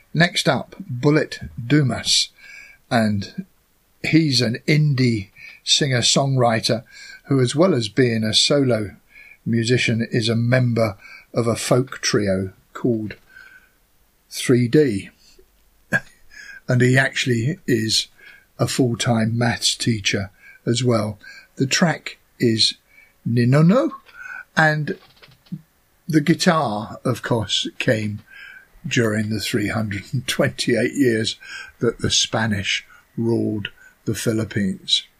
Next up, Bullet Dumas, and he's an indie singer-songwriter who, as well as being a solo musician, is a member of a folk trio called 3D. And he actually is a full-time maths teacher as well. The track is Ninono, and the guitar, of course, came during the 328 years that the Spanish ruled the Philippines.